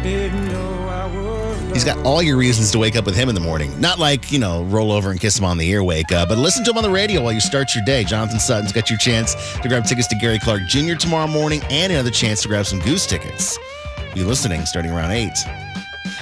He's got all your reasons to wake up with him in the morning. Not like, roll over and kiss him on the ear, wake up, but listen to him on the radio while you start your day. Jonathan Sutton's got your chance to grab tickets to Gary Clark Jr. tomorrow morning and another chance to grab some Goose tickets. Be listening starting around 8.